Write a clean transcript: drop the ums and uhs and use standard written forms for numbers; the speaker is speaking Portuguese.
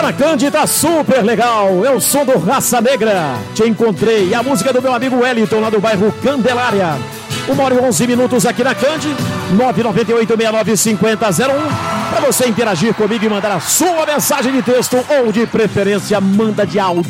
Tá na Cande, tá super legal. É o som do Raça Negra. Te encontrei. A música do meu amigo Wellington, lá do bairro Candelária. 1h11 aqui na Cande. 998695001. Para você interagir comigo e mandar a sua mensagem de texto ou de preferência, manda de áudio.